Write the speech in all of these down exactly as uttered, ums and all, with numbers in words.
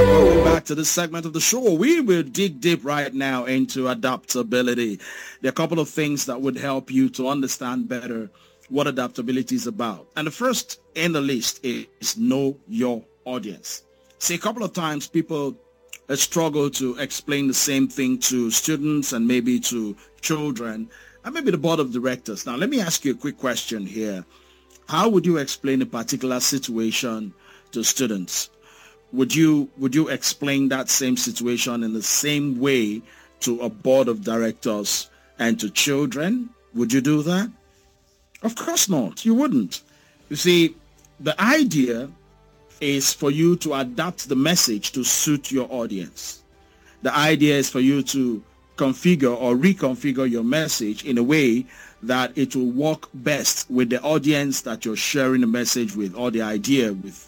Welcome back to this segment of the show. We will dig deep right now into adaptability. There are a couple of things that would help you to understand better what adaptability is about. And the first in the list is know your audience. See, a couple of times people uh, struggle to explain the same thing to students and maybe to children and maybe the board of directors. Now, let me ask you a quick question here. How would you explain a particular situation to students? Would you would you explain that same situation in the same way to a board of directors and to children? Would you do that? Of course not. You wouldn't. You see, the idea is for you to adapt the message to suit your audience. The idea is for you to configure or reconfigure your message in a way that it will work best with the audience that you're sharing the message with or the idea with.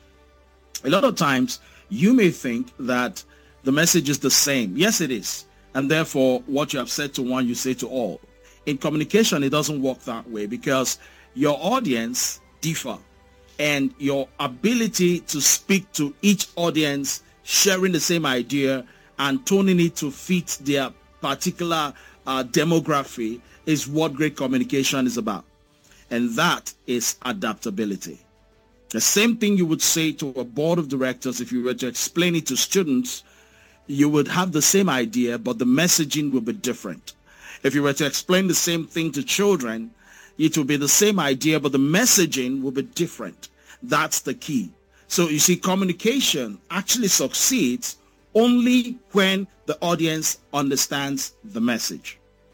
A lot of times, you may think that the message is the same. Yes, it is. And therefore, what you have said to one, you say to all. In communication, it doesn't work that way because your audience differ. And your ability to speak to each audience, sharing the same idea and toning it to fit their particular uh, demography is what great communication is about. And that is adaptability. The same thing you would say to a board of directors if you were to explain it to students, you would have the same idea, but the messaging will be different. If you were to explain the same thing to children, it will be the same idea, but the messaging will be different. That's the key. So you see, communication actually succeeds only when the audience understands the message.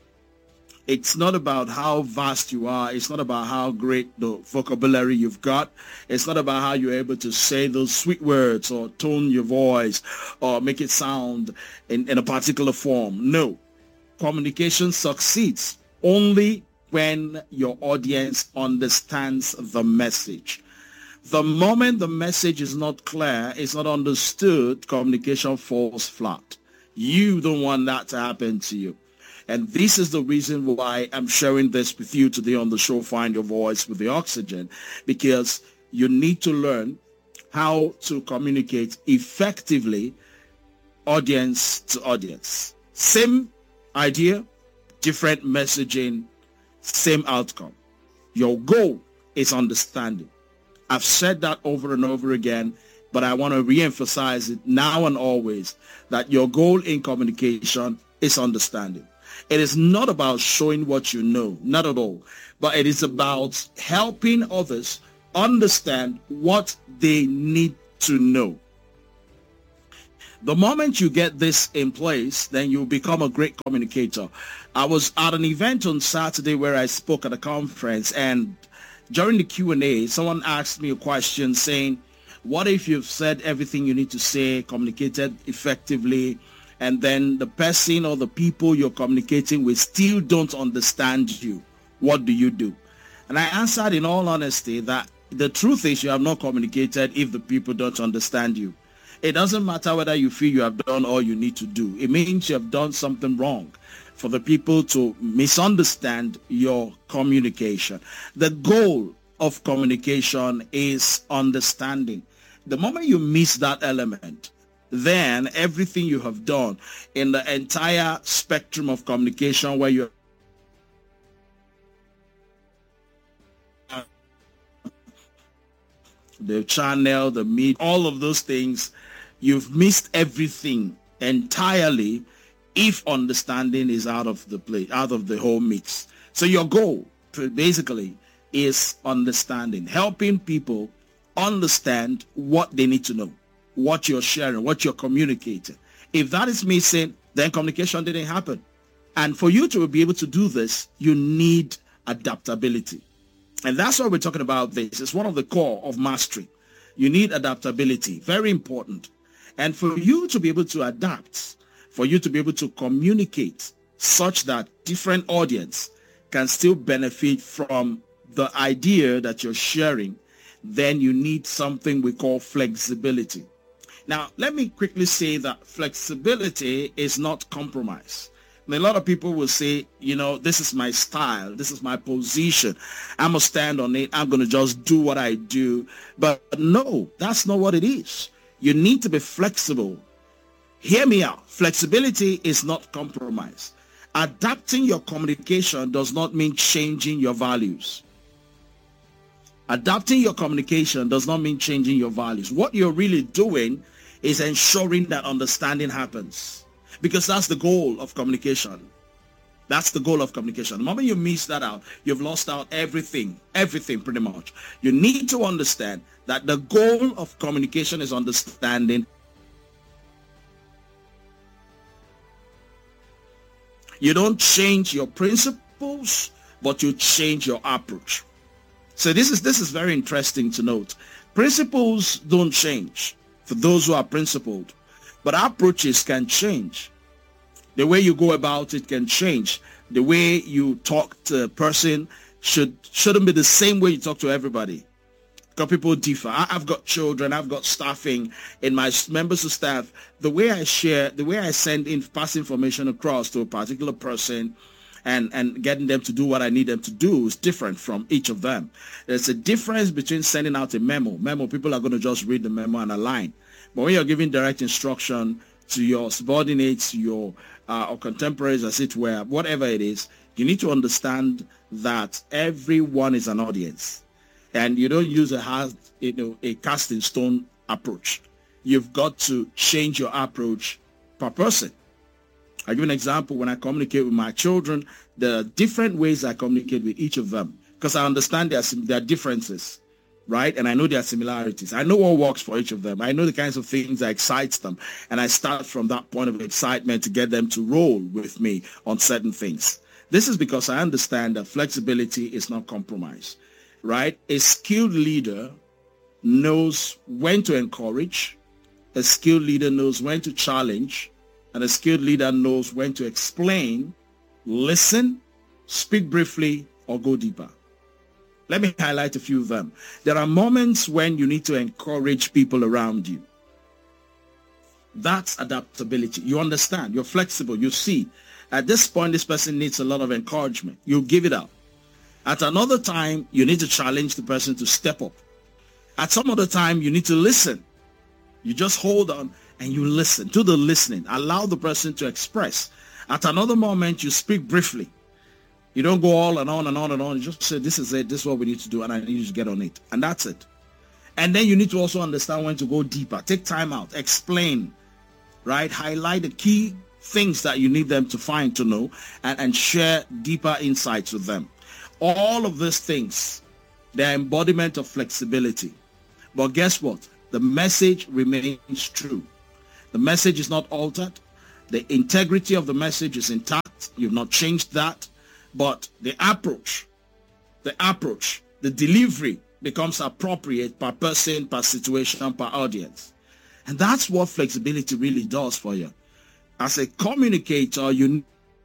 It's not about how vast you are. It's not about how great the vocabulary you've got. It's not about how you're able to say those sweet words or tone your voice or make it sound in, in a particular form. No. Communication succeeds only when your audience understands the message. The moment the message is not clear, it's not understood, communication falls flat. You don't want that to happen to you. And this is the reason why I'm sharing this with you today on the show, Find Your Voice with the Oxygen, because you need to learn how to communicate effectively audience to audience. Same idea, different messaging, same outcome. Your goal is understanding. I've said that over and over again, but I want to re-emphasize it now and always that your goal in communication is understanding. It is not about showing what you know, not at all, but it is about helping others understand what they need to know. The moment you get this in place, then you become a great communicator. I was at an event on Saturday where I spoke at a conference, and during the Q and A, someone asked me a question saying, what if you've said everything you need to say, communicated effectively, and then the person or the people you're communicating with still don't understand you? What do you do? And I answered in all honesty that the truth is you have not communicated if the people don't understand you. It doesn't matter whether you feel you have done all you need to do. It means you have done something wrong for the people to misunderstand your communication. The goal of communication is understanding. The moment you miss that element, then everything you have done in the entire spectrum of communication where you the channel, the media, all of those things, you've missed everything entirely if understanding is out of the play, out of the whole mix. So your goal basically is understanding, helping people understand what they need to know, what you're sharing, what you're communicating. If that is missing, then communication didn't happen. And for you to be able to do this, you need adaptability. And that's why we're talking about this. It's one of the core of mastery. You need adaptability. Very important. And for you to be able to adapt, for you to be able to communicate such that different audience can still benefit from the idea that you're sharing, then you need something we call flexibility. Now, let me quickly say that flexibility is not compromise. And a lot of people will say, you know, this is my style, this is my position, I'm going to stand on it, I'm going to just do what I do. But no, that's not what it is. You need to be flexible. Hear me out. Flexibility is not compromise. Adapting your communication does not mean changing your values. Adapting your communication does not mean changing your values. What you're really doing is ensuring that understanding happens, because that's the goal of communication. That's the goal of communication. The moment you miss that out, you've lost out everything, everything pretty much. You need to understand that the goal of communication is understanding. You don't change your principles, but you change your approach. So this is this is very interesting to note. Principles don't change for those who are principled, but approaches can change. The way you go about it can change. The way you talk to a person should shouldn't be the same way you talk to everybody. Because people differ. I, I've got children, I've got staffing, in my members of staff. The way I share, the way I send in, pass information across to a particular person, and, and getting them to do what I need them to do is different from each of them. There's a difference between sending out a memo. Memo, people are going to just read the memo and align. But when you're giving direct instruction to your subordinates, your uh, or contemporaries, as it were, whatever it is, you need to understand that everyone is an audience. And you don't use a, hard, you know, a cast in stone approach. You've got to change your approach per person. I'll give an example. When I communicate with my children, there are different ways I communicate with each of them, because I understand their, their differences, right? And I know their similarities. I know what works for each of them. I know the kinds of things that excites them. And I start from that point of excitement to get them to roll with me on certain things. This is because I understand that flexibility is not compromise, right? A skilled leader knows when to encourage. A skilled leader knows when to challenge. And a skilled leader knows when to explain, listen, speak briefly, or go deeper. Let me highlight a few of them. There are moments when you need to encourage people around you. That's adaptability. You understand. You're flexible. You see, at this point, this person needs a lot of encouragement. You give it up. At another time, you need to challenge the person to step up. At some other time, you need to listen. You just hold on and you listen. Do the listening. Allow the person to express. At another moment, you speak briefly. You don't go all and on and on and on. You just say, this is it. This is what we need to do, and I need you to get on it. And that's it. And then you need to also understand when to go deeper. Take time out. Explain, right? Highlight the key things that you need them to find, to know, and, and share deeper insights with them. All of these things, they're embodiment of flexibility. But guess what? The message remains true. The message is not altered. The integrity of the message is intact. You've not changed that. But the approach, the approach, the delivery becomes appropriate per person, per situation, per audience. And that's what flexibility really does for you. As a communicator, you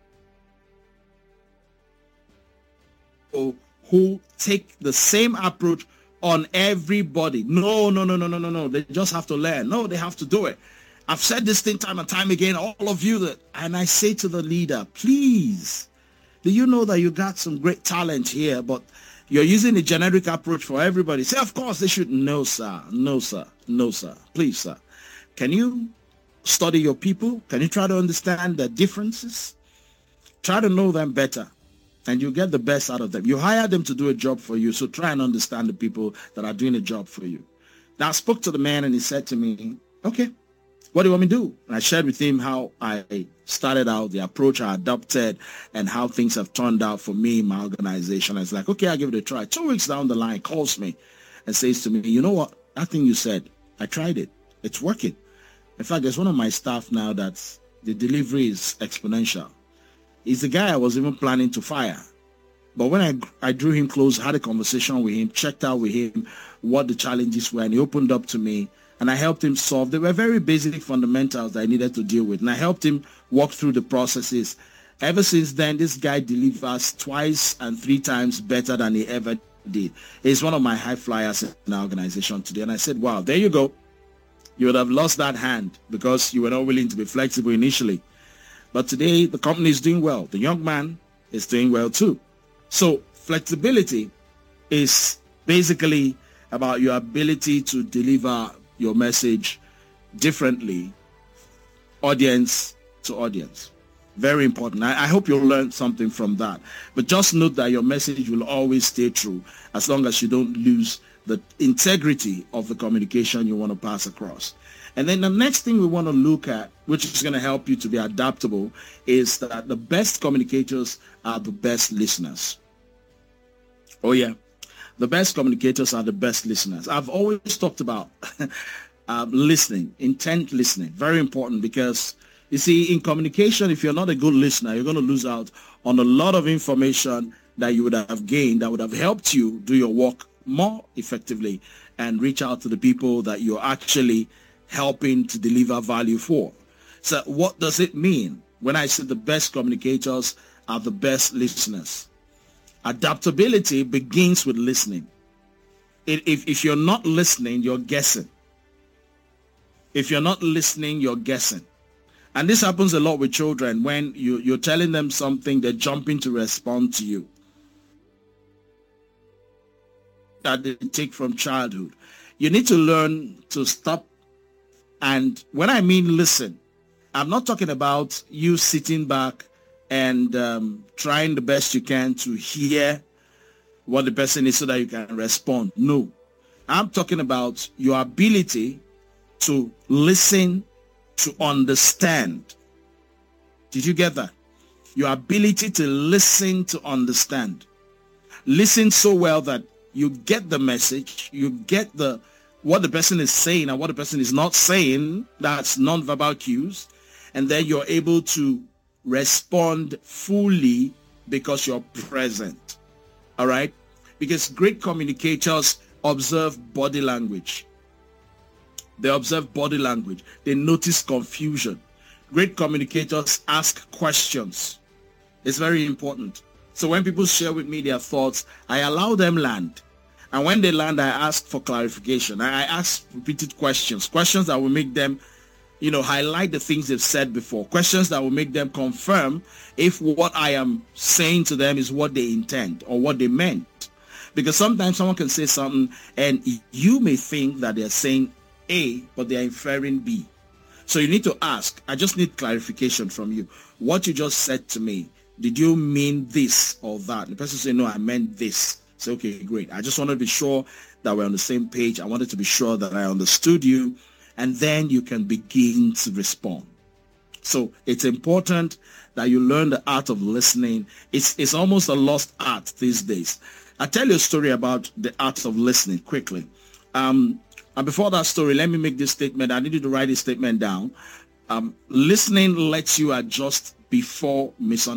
know who take the same approach on everybody. No, no, no, no, no, no, no. They just have to learn. No, they have to do it. I've said this thing time and time again, all of you, that, and I say to the leader, please, do you know that you got some great talent here, but you're using a generic approach for everybody? Say, of course they should. No, sir. No, sir. No, sir. Please, sir. Can you study your people? Can you try to understand their differences? Try to know them better, and you get the best out of them. You hire them to do a job for you, so try and understand the people that are doing a job for you. Now, I spoke to the man, and he said to me, okay, what do you want me to do? And I shared with him how I started out, the approach I adopted, and how things have turned out for me in my organization. I was like, okay, I'll give it a try. Two weeks down the line, he calls me and says to me, you know what? That thing you said, I tried it. It's working. In fact, there's one of my staff now that's the delivery is exponential. He's the guy I was even planning to fire. But when I, I drew him close, had a conversation with him, checked out with him what the challenges were, and he opened up to me, and I helped him solve. They were very basic fundamentals that I needed to deal with, and I helped him walk through the processes. Ever since then, this guy delivers twice and three times better than he ever did. He's one of my high flyers in our organization today. And I said, wow, there you go. You would have lost that hand because you were not willing to be flexible initially. But today, the company is doing well. The young man is doing well too. So flexibility is basically about your ability to deliver your message differently, audience to audience. Very important. I, I hope you'll learn something from that. But just note that your message will always stay true as long as you don't lose the integrity of the communication you want to pass across. And then the next thing we want to look at, which is going to help you to be adaptable, is that the best communicators are the best listeners. Oh yeah, the best communicators are the best listeners. I've always talked about um, listening, intent listening. Very important, because you see, in communication, if you're not a good listener, you're going to lose out on a lot of information that you would have gained that would have helped you do your work more effectively and reach out to the people that you're actually helping to deliver value for. So what does it mean when I say the best communicators are the best listeners? Adaptability begins with listening. If, if you're not listening, you're guessing. If you're not listening, you're guessing. And this happens a lot with children. When you, you're telling them something, they're jumping to respond to you. That they take from childhood. You need to learn to stop. And when I mean listen, I'm not talking about you sitting back and um, trying the best you can to hear what the person is so that you can respond. No. I'm talking about your ability to listen, to understand. Did you get that? Your ability to listen, to understand. Listen so well that you get the message, you get the what the person is saying and what the person is not saying. That's non-verbal cues. And then you're able to respond fully because you're present. All right? Because great communicators observe body language. They observe body language. They notice confusion. Great communicators ask questions. It's very important. So when people share with me their thoughts, I allow them land. And when they land, I ask for clarification. I ask repeated questions, questions that will make them, you know, highlight the things they've said before, questions that will make them confirm if what I am saying to them is what they intend or what they meant. Because sometimes someone can say something and you may think that they're saying A, but they're inferring B. So you need to ask, I just need clarification from you. What you just said to me, did you mean this or that? The person say, no, I meant this. Say, okay, great. I just wanted to be sure that we're on the same page. I wanted to be sure that I understood you. And then you can begin to respond. So it's important that you learn the art of listening. It's, it's almost a lost art these days. I'll tell you a story about the art of listening quickly. Um, and before that story, let me make this statement. I need you to write this statement down. Um, listening lets you adjust before misunderstanding.